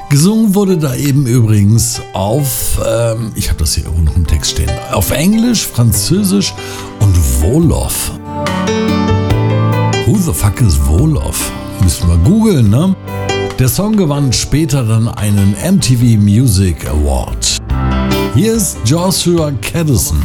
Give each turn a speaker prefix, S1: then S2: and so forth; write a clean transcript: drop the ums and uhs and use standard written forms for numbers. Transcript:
S1: Gesungen wurde da eben übrigens auf, ich habe das hier irgendwo noch im Text stehen, auf Englisch, Französisch und Wolof. Who the fuck is Wolof? Müssen wir googeln, ne? Der Song gewann später dann einen MTV Music Award. Hier ist Joshua Kadison.